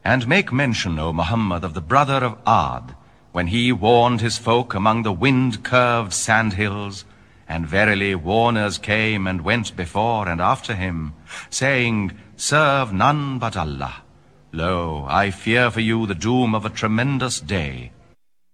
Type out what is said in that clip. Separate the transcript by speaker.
Speaker 1: And make mention, O Muhammad, of the brother of Ad, when he warned his folk among the wind-curved sandhills, and verily warners came and went before and after him, saying, Serve none but Allah. Lo, I fear for you the doom of a tremendous day,